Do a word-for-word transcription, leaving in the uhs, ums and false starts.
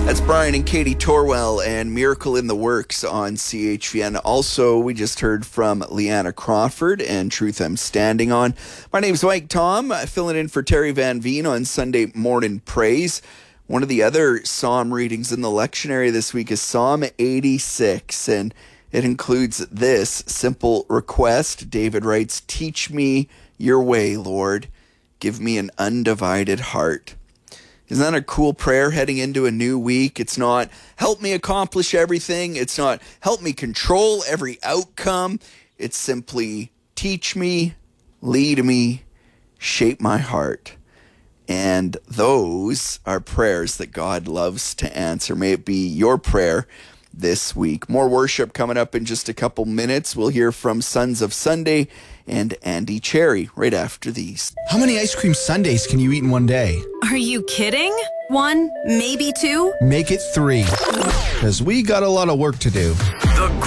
That's Brian and Katie Torwell and Miracle in the Works on C H V N. Also, we just heard from Leanna Crawford and Truth I'm Standing On. My name's Mike Tom, filling in for Terry Van Veen on Sunday Morning Praise. One of the other psalm readings in the lectionary this week is Psalm eighty-six, and it includes this simple request. David writes, "Teach me your way, Lord. Give me an undivided heart." Isn't that a cool prayer heading into a new week? It's not, help me accomplish everything. It's not, help me control every outcome. It's simply, teach me, lead me, shape my heart. And those are prayers that God loves to answer. May it be your prayer this week. More worship coming up in just a couple minutes. We'll hear from Sons of Sunday and Andy Cherry right after these. How many ice cream sundaes can you eat in one day? Are you kidding? One, maybe two? Make it three, because we got a lot of work to do. The